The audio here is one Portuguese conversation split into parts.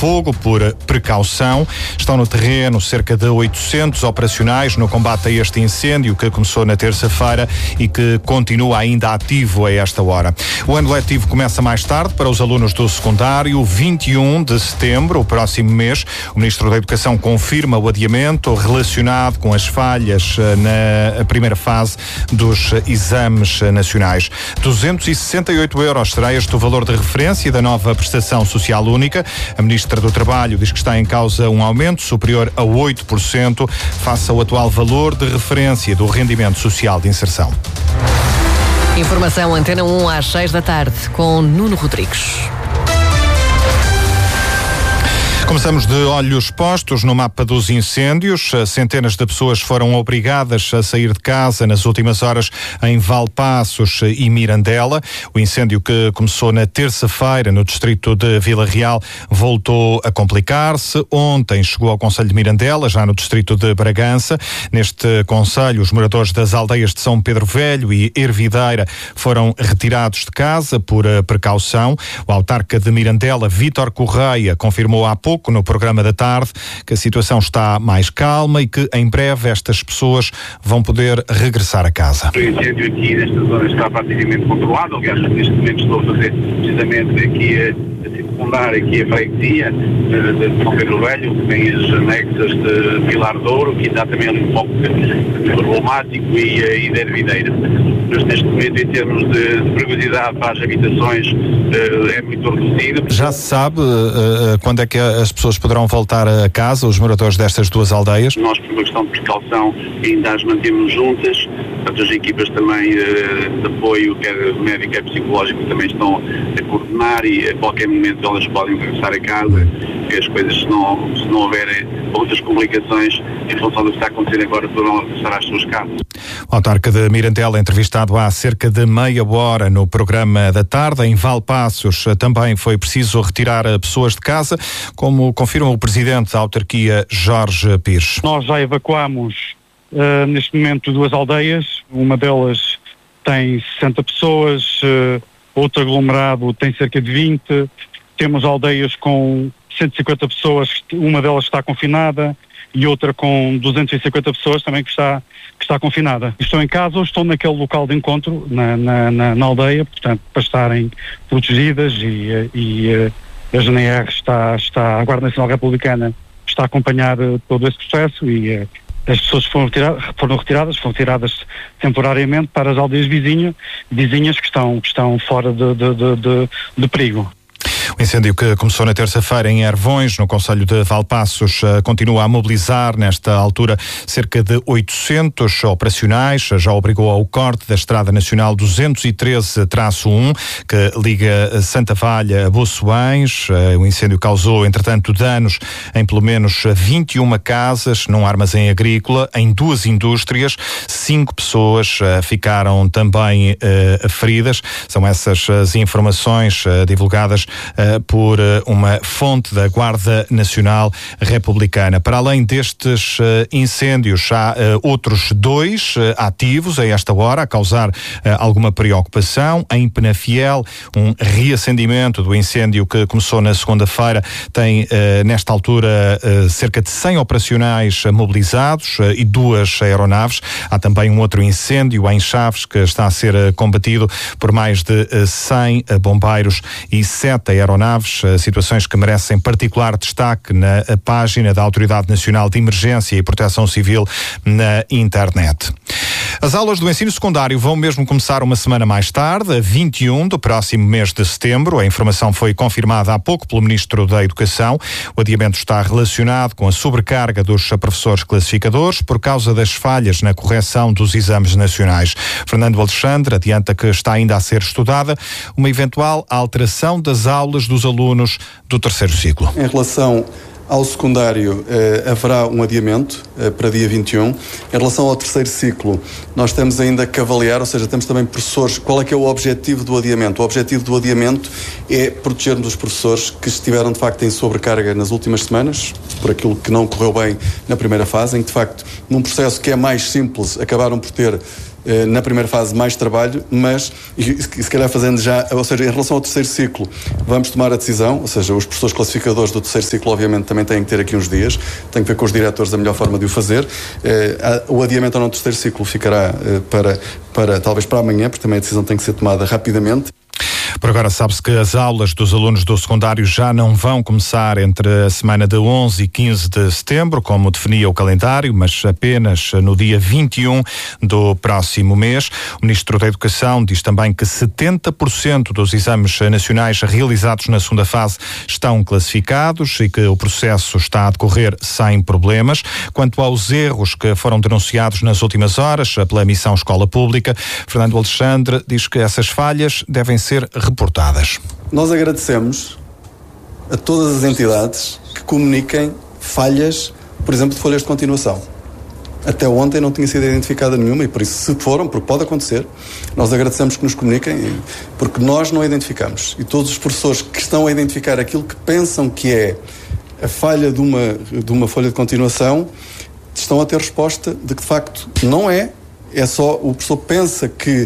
fogo por precaução. Estão no terreno cerca de 800 operacionais no combate a este incêndio que começou na terça-feira e que continua ainda ativo a esta hora. O ano letivo começa mais tarde para os alunos do secundário, 21 de setembro, o próximo mês. O Ministro da Educação confirma o adiamento relacionado com as falhas na primeira fase dos exames nacionais. 268 euros será este o valor de referência da nova prestação social única. A Ministra do Trabalho diz que está em causa um aumento superior a 8% face ao atual valor de referência do rendimento social de inserção. Informação Antena 1 às 6 da tarde com Nuno Rodrigues. Começamos de olhos postos no mapa dos incêndios. Centenas de pessoas foram obrigadas a sair de casa nas últimas horas em Valpaços e Mirandela. O incêndio que começou na terça-feira no distrito de Vila Real voltou a complicar-se. Ontem chegou ao concelho de Mirandela, já no distrito de Bragança. Neste concelho, os moradores das aldeias de São Pedro Velho e Ervideira foram retirados de casa por precaução. O autarca de Mirandela, Vítor Correia, confirmou há pouco no programa da tarde que a situação está mais calma e que em breve estas pessoas vão poder regressar a casa. O incêndio aqui nesta zona está praticamente controlado. Aliás, neste momento estou a fazer precisamente aqui a circundar aqui a freguesia de São Pedro Velho, que tem as anexas de Vilar de Ouro, que dá também ali um pouco problemático, e de Ervideira. Mas neste momento, em termos de perigosidade para as habitações, é muito reduzido. Já se sabe quando é que as pessoas poderão voltar a casa, os moradores destas duas aldeias? Nós, por uma questão de precaução, ainda as mantemos juntas. Portanto, as equipas também de apoio, quer médico, quer psicológico, também estão a coordenar, e a qualquer momento elas podem regressar a casa. E as coisas, se não houverem outras complicações em função do que está acontecendo agora, poderão regressar às suas casas. O autarca de Mirandela, entrevistado há cerca de meia hora no programa da tarde. Em Valpaços também foi preciso retirar pessoas de casa, como confirma o presidente da autarquia, Jorge Pires. Nós já evacuámos neste momento duas aldeias. Uma delas tem 60 pessoas, outro aglomerado tem cerca de 20. Temos aldeias com 150 pessoas, uma delas está confinada, e outra com 250 pessoas também que está confinada. Estão em casa ou estão naquele local de encontro, na aldeia, portanto, para estarem protegidas, e a GNR a Guarda Nacional Republicana está a acompanhar todo esse processo, e as pessoas foram retiradas temporariamente para as aldeias vizinhas que estão fora de perigo. O incêndio que começou na terça-feira em Ervões, no concelho de Valpaços, continua a mobilizar nesta altura cerca de 800 operacionais. Já obrigou ao corte da Estrada Nacional 213-1, que liga Santa Valha a Boçoães. O incêndio causou, entretanto, danos em pelo menos 21 casas, num armazém agrícola, em 2 indústrias. 5 pessoas ficaram também feridas. São essas as informações divulgadas por uma fonte da Guarda Nacional Republicana. Para além destes incêndios, há outros 2 ativos a esta hora, a causar alguma preocupação. Em Penafiel, um reacendimento do incêndio que começou na segunda-feira tem, nesta altura, cerca de 100 operacionais mobilizados e 2 aeronaves. Há também um outro incêndio em Chaves que está a ser combatido por mais de 100 bombeiros e 7 aeronaves, situações que merecem particular destaque na página da Autoridade Nacional de Emergência e Proteção Civil na internet. As aulas do ensino secundário vão mesmo começar uma semana mais tarde, a 21 do próximo mês de setembro. A informação foi confirmada há pouco pelo Ministro da Educação. O adiamento está relacionado com a sobrecarga dos professores classificadores por causa das falhas na correção dos exames nacionais. Fernando Alexandre adianta que está ainda a ser estudada uma eventual alteração das aulas dos alunos do terceiro ciclo. Em relação ao secundário, haverá um adiamento para dia 21. Em relação ao terceiro ciclo, nós temos ainda que avaliar, ou seja, temos também professores. Qual é que é o objetivo do adiamento? O objetivo do adiamento é protegermos os professores que estiveram, de facto, em sobrecarga nas últimas semanas, por aquilo que não correu bem na primeira fase, em que, de facto, num processo que é mais simples, acabaram por ter na primeira fase mais trabalho, mas se calhar fazendo já, ou seja, em relação ao terceiro ciclo, vamos tomar a decisão, ou seja, os professores classificadores do terceiro ciclo obviamente também têm que ter aqui uns dias, tem que ver com os diretores a melhor forma de o fazer. O adiamento ao não terceiro ciclo ficará talvez para amanhã, porque também a decisão tem que ser tomada rapidamente. Por agora sabe-se que as aulas dos alunos do secundário já não vão começar entre a semana de 11 e 15 de setembro, como definia o calendário, mas apenas no dia 21 do próximo mês. O Ministro da Educação diz também que 70% dos exames nacionais realizados na segunda fase estão classificados e que o processo está a decorrer sem problemas. Quanto aos erros que foram denunciados nas últimas horas pela missão Escola Pública, Fernando Alexandre diz que essas falhas devem ser reportadas. Nós agradecemos a todas as entidades que comuniquem falhas, por exemplo, de folhas de continuação. Até ontem não tinha sido identificada nenhuma e por isso, se foram, porque pode acontecer, nós agradecemos que nos comuniquem, porque nós não a identificamos. E todos os professores que estão a identificar aquilo que pensam que é a falha de uma folha de continuação estão a ter resposta de que de facto não é. É só, o professor pensa que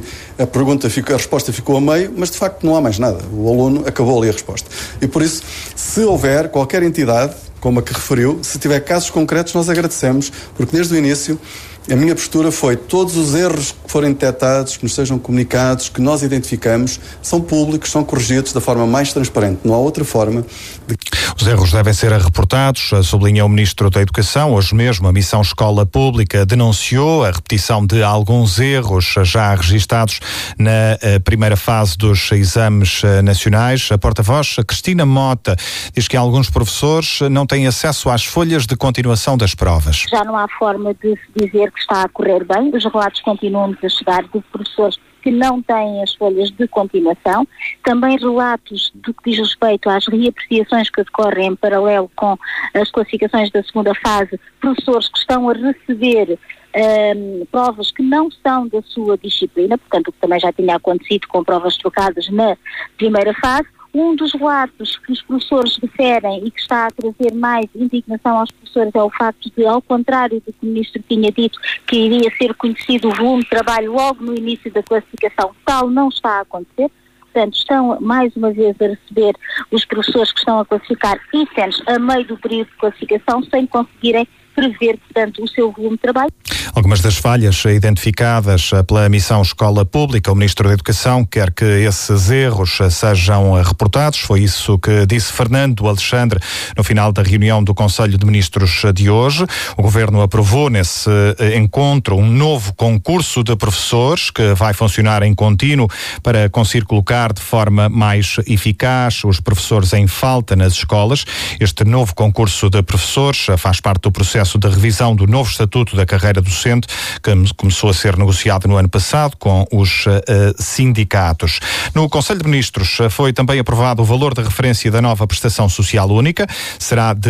a resposta ficou a meio, mas de facto não há mais nada. O aluno acabou ali a resposta. E por isso, se houver qualquer entidade, como a que referiu, se tiver casos concretos, nós agradecemos, porque desde o início a minha postura foi todos os erros que forem detectados, que nos sejam comunicados, que nós identificamos, são públicos, são corrigidos da forma mais transparente. Não há outra forma de... Os erros devem ser reportados, sublinha o Ministro da Educação. Hoje mesmo a missão Escola Pública denunciou a repetição de alguns erros já registados na primeira fase dos exames nacionais. A porta-voz, Cristina Mota, diz que alguns professores não têm acesso às folhas de continuação das provas. Já não há forma de se dizer que está a correr bem. Os relatos continuam a chegar de professores que não têm as folhas de continuação. Também relatos do que diz respeito às reapreciações que decorrem em paralelo com as classificações da segunda fase, professores que estão a receber provas que não são da sua disciplina, portanto, o que também já tinha acontecido com provas trocadas na primeira fase. Um dos relatos que os professores referem e que está a trazer mais indignação aos professores é o facto de, ao contrário do que o Ministro tinha dito, que iria ser conhecido o volume de trabalho logo no início da classificação, tal não está a acontecer. Portanto, estão mais uma vez a receber os professores que estão a classificar itens a meio do período de classificação sem conseguirem prever, portanto, o seu volume de trabalho. Algumas das falhas identificadas pela missão Escola Pública, o Ministro da Educação quer que esses erros sejam reportados. Foi isso que disse Fernando Alexandre no final da reunião do Conselho de Ministros de hoje. O Governo aprovou nesse encontro um novo concurso de professores que vai funcionar em contínuo para conseguir colocar de forma mais eficaz os professores em falta nas escolas. Este novo concurso de professores faz parte do processo de revisão do novo Estatuto da Carreira Docente, que começou a ser negociado no ano passado com os sindicatos. No Conselho de Ministros foi também aprovado o valor de referência da nova prestação social única. Será de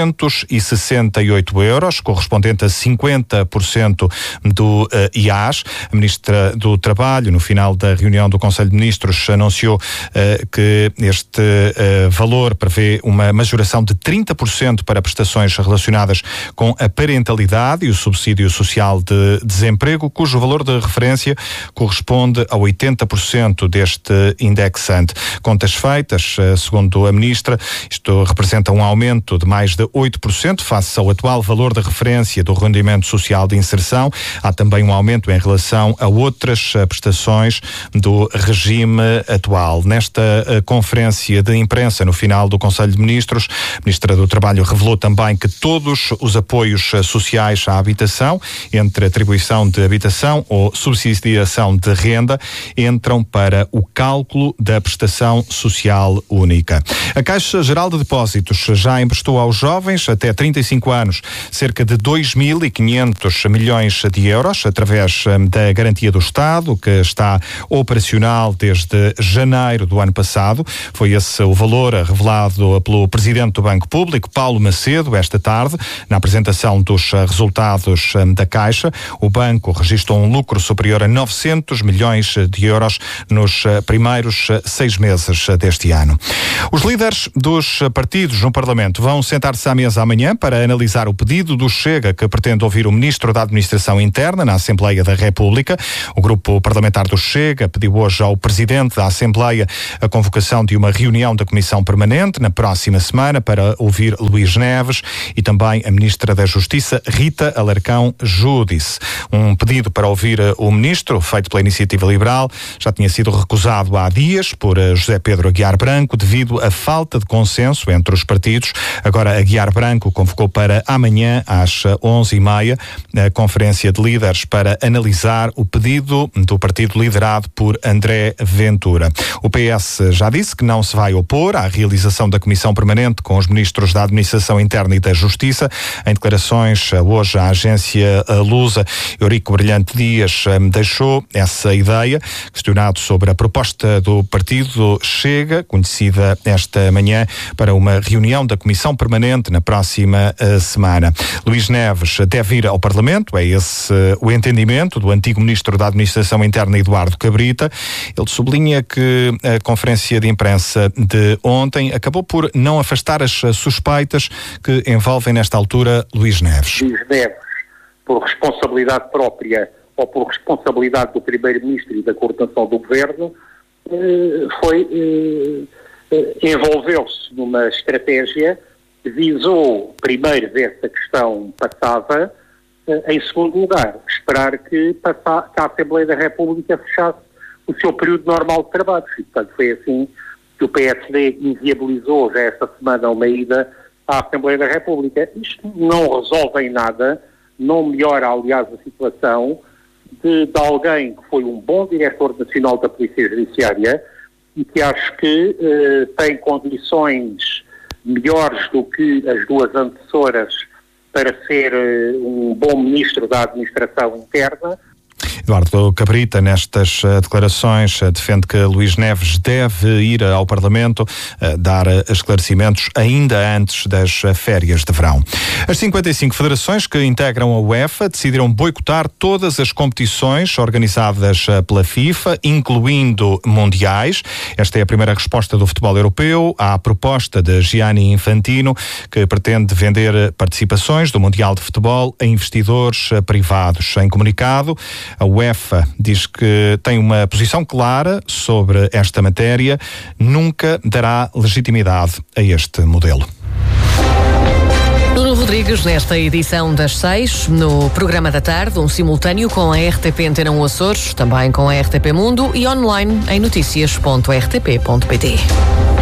268 euros, correspondente a 50% do IAS. A Ministra do Trabalho, no final da reunião do Conselho de Ministros, anunciou que este valor prevê uma majoração de 30% para prestações relacionadas com a parentalidade e o subsídio social de desemprego, cujo valor de referência corresponde a 80% deste indexante. Contas feitas, segundo a Ministra, isto representa um aumento de mais de 8% face ao atual valor de referência do rendimento social de inserção. Há também um aumento em relação a outras prestações do regime atual. Nesta conferência de imprensa no final do Conselho de Ministros, a Ministra do Trabalho revelou também que todos os apoios sociais à habitação, entre atribuição de habitação ou subsidiação de renda, entram para o cálculo da prestação social única. A Caixa Geral de Depósitos já emprestou aos jovens até 35 anos cerca de 2.500 milhões de euros através da garantia do Estado, que está operacional desde janeiro do ano passado. Foi esse o valor revelado pelo Presidente do Banco Público, Paulo Macedo, esta tarde, na apresentação apresentação dos resultados da Caixa. O banco registrou um lucro superior a 900 milhões de euros nos primeiros 6 meses deste ano. Os líderes dos partidos no Parlamento vão sentar-se à mesa amanhã para analisar o pedido do Chega, que pretende ouvir o Ministro da Administração Interna na Assembleia da República. O grupo parlamentar do Chega pediu hoje ao Presidente da Assembleia a convocação de uma reunião da Comissão Permanente na próxima semana para ouvir Luís Neves e também a Ministra da Justiça, Rita Alarcão Júdice. Um pedido para ouvir o Ministro, feito pela Iniciativa Liberal, já tinha sido recusado há dias por José Pedro Aguiar Branco devido à falta de consenso entre os partidos. Agora Aguiar Branco convocou para amanhã às 11h30 a Conferência de Líderes para analisar o pedido do partido liderado por André Ventura. O PS já disse que não se vai opor à realização da Comissão Permanente com os Ministros da Administração Interna e da Justiça. Em declarações hoje à agência Lusa, Eurico Brilhante Dias deixou essa ideia, questionado sobre a proposta do partido Chega, conhecida esta manhã, para uma reunião da Comissão Permanente na próxima semana. Luís Neves deve ir ao Parlamento, é esse o entendimento do antigo Ministro da Administração Interna, Eduardo Cabrita. Ele sublinha que a conferência de imprensa de ontem acabou por não afastar as suspeitas que envolvem nesta altura Luís Neves. Luís Neves, por responsabilidade própria ou por responsabilidade do Primeiro-Ministro e da coordenação do Governo, envolveu-se numa estratégia que visou primeiro ver se a questão passava, em segundo lugar, esperar que a Assembleia da República fechasse o seu período normal de trabalho. E, portanto, foi assim que o PSD inviabilizou já esta semana uma ida à Assembleia da República. Isto não resolve em nada, não melhora, aliás, a situação de alguém que foi um bom diretor nacional da Polícia Judiciária e que acho que tem condições melhores do que as duas antecessoras para ser um bom ministro da Administração Interna. Eduardo Cabrita, nestas declarações, defende que Luís Neves deve ir ao Parlamento dar esclarecimentos ainda antes das férias de verão. As 55 federações que integram a UEFA decidiram boicotar todas as competições organizadas pela FIFA, incluindo mundiais. Esta é a primeira resposta do futebol europeu à proposta de Gianni Infantino, que pretende vender participações do Mundial de Futebol a investidores privados. Em comunicado, a UEFA diz que tem uma posição clara sobre esta matéria, nunca dará legitimidade a este modelo. Nuno Rodrigues, nesta edição das 6, no programa da tarde, um simultâneo com a RTP Antena 1 Açores, também com a RTP Mundo e online em noticias.rtp.pt.